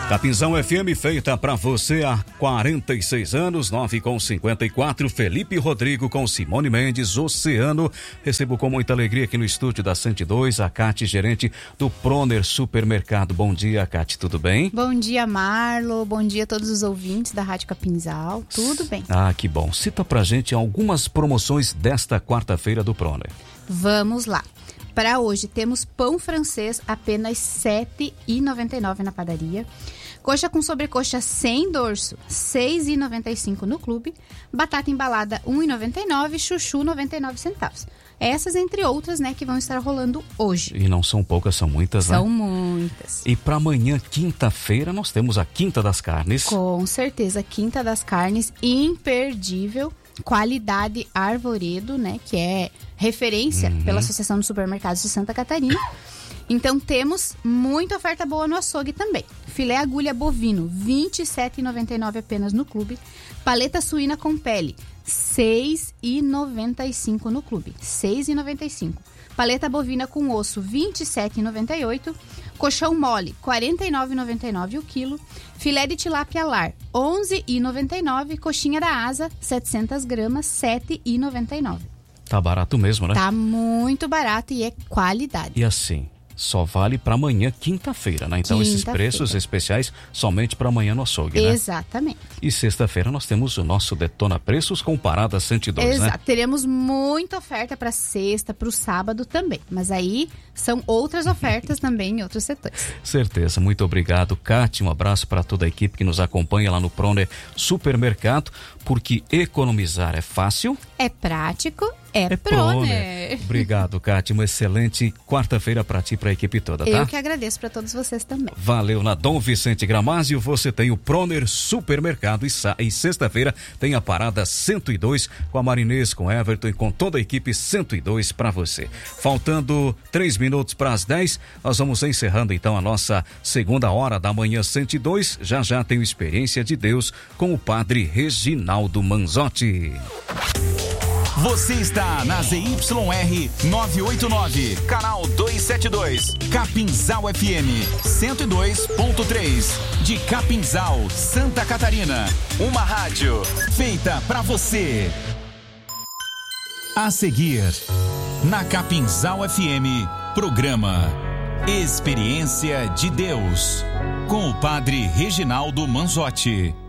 Capinzal FM, feita pra você há 46 anos, 9h54, Felipe Rodrigo com Simone Mendes, Oceano. Recebo com muita alegria aqui no estúdio da 102, a Cate, gerente do Proner Supermercado. Bom dia, Cate, tudo bem? Bom dia, Marlo, bom dia a todos os ouvintes da Rádio Capinzal, tudo bem? Ah, que bom. Cita pra gente algumas promoções desta quarta-feira do Proner. Vamos lá. Para hoje temos pão francês apenas R$ 7,99 na padaria. Coxa com sobrecoxa sem dorso, R$ 6,95 no clube. Batata embalada, R$ 1,99, chuchu 99 centavos. Essas entre outras, né, que vão estar rolando hoje. E não são poucas, são muitas, né? São muitas. E para amanhã, quinta-feira, nós temos a Quinta das Carnes. Com certeza, Quinta das Carnes, imperdível. Qualidade Arvoredo, né, que é referência pela Associação dos Supermercados de Santa Catarina. Então temos muita oferta boa no açougue também. Filé agulha bovino, R$ 27,99 apenas no clube. Paleta suína com pele, R$ 6,95 no clube. R$ 6,95. Paleta bovina com osso, R$ 27,98. Colchão mole, R$ 49,99 o quilo. Filé de tilápia lar, R$ 11,99. Coxinha da asa, 700 gramas, R$ 7,99. Tá barato mesmo, né? Tá muito barato e é qualidade. E assim, só vale para amanhã, quinta-feira, né? Então esses preços especiais somente para amanhã no açougue, né? Exatamente. E sexta-feira nós temos o nosso Detona Preços com Parada 102, Exato. né? Teremos muita oferta para sexta, para o sábado também. Mas aí são outras ofertas também em outros setores. Certeza. Muito obrigado, Cate. Um abraço para toda a equipe que nos acompanha lá no Proner Supermercado, porque economizar é fácil. É prático. É Proner. Obrigado, Cate. Uma excelente quarta-feira para ti e para a equipe toda, tá? Eu que agradeço para todos vocês também. Valeu. Na Dom Vicente Gramásio você tem o Proner Supermercado e sexta-feira tem a Parada 102 com a Marinês, com Everton e com toda a equipe 102 para você. Faltando 3 minutos para as 10, nós vamos encerrando então a nossa segunda hora da manhã 102. Já tem o Experiência de Deus com o Padre Reginaldo Manzotti. Você está na ZYR 989, canal 272, Capinzal FM 102.3, de Capinzal, Santa Catarina. Uma rádio feita pra você. A seguir, na Capinzal FM, programa Experiência de Deus, com o Padre Reginaldo Manzotti.